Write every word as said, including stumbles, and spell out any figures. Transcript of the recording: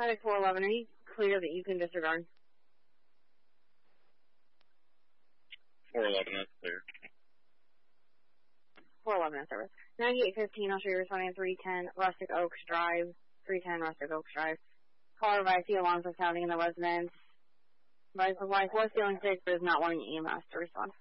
Medic four eleven, are you clear that you can disregard? four eleven, that's clear. four eleven in service. ninety-eight fifteen, I'll show you responding at three ten Rustic Oaks Drive. three ten Rustic Oaks Drive. Caller by C alarms are sounding in the residence. By four ceiling six is not wanting E M S to respond.